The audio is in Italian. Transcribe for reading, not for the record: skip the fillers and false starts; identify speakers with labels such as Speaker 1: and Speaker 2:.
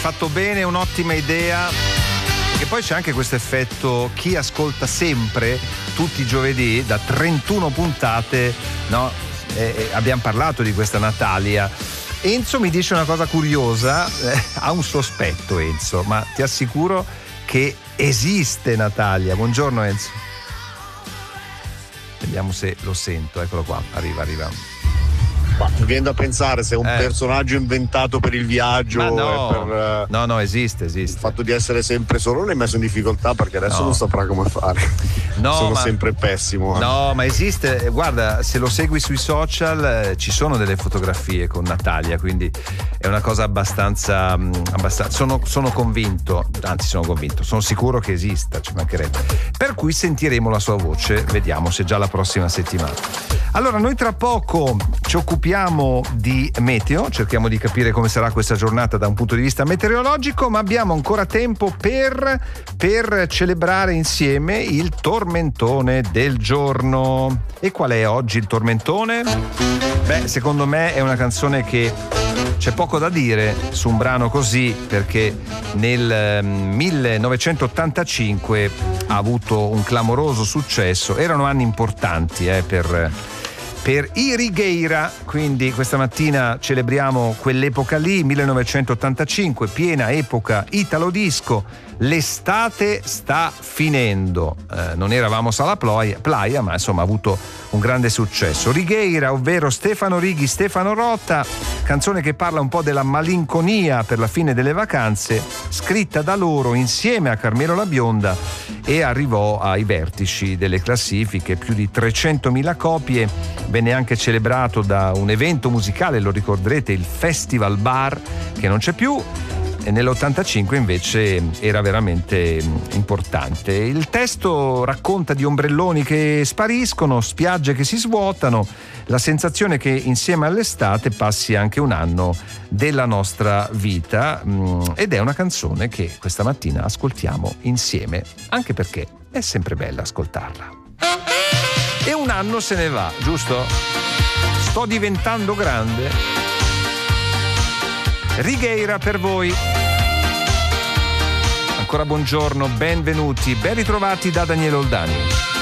Speaker 1: fatto bene, un'ottima idea. E poi c'è anche questo effetto, chi ascolta sempre tutti i giovedì da 31 puntate, no? Abbiamo parlato di questa Natalia. Enzo mi dice una cosa curiosa, ha un sospetto Enzo, ma ti assicuro che esiste Natalia. Buongiorno Enzo. Vediamo se lo sento, eccolo qua, arriva.
Speaker 2: Ma mi viene da pensare se è un personaggio inventato per il viaggio.
Speaker 1: Ma no,
Speaker 2: per,
Speaker 1: no, esiste. Il
Speaker 2: fatto di essere sempre solo l'hai messo in difficoltà, perché adesso non saprà come fare. Sono sempre pessimo.
Speaker 1: No, ma esiste, guarda, se lo segui sui social ci sono delle fotografie con Natalia, quindi è una cosa abbastanza sono convinto, sono sicuro che esista, ci mancherebbe. Per cui sentiremo la sua voce, vediamo se già la prossima settimana. Allora, noi tra poco ci occupiamo di meteo, cerchiamo di capire come sarà questa giornata da un punto di vista meteorologico, ma abbiamo ancora tempo per celebrare insieme il tormentone del giorno. E qual è oggi il tormentone? Beh, secondo me è una canzone che c'è poco da dire su un brano così, perché nel 1985 ha avuto un clamoroso successo. Erano anni importanti per i Righeira, quindi questa mattina celebriamo quell'epoca lì, 1985, piena epoca italo disco. L'estate sta finendo, non eravamo alla playa, ma insomma ha avuto un grande successo. Righeira, ovvero Stefano Righi, Stefano Rota, canzone che parla un po' della malinconia per la fine delle vacanze, scritta da loro insieme a Carmelo La Bionda, e arrivò ai vertici delle classifiche, più di 300.000 copie. Venne anche celebrato da un evento musicale, lo ricorderete, il Festival Bar, che non c'è più. E nell'85 invece era veramente importante. Il testo racconta di ombrelloni che spariscono, spiagge che si svuotano, la sensazione che insieme all'estate passi anche un anno della nostra vita, ed è una canzone che questa mattina ascoltiamo insieme, anche perché è sempre bella ascoltarla. E un anno se ne va, giusto? Sto diventando grande. Righeira per voi. Ancora buongiorno, benvenuti, ben ritrovati da Daniele Oldani.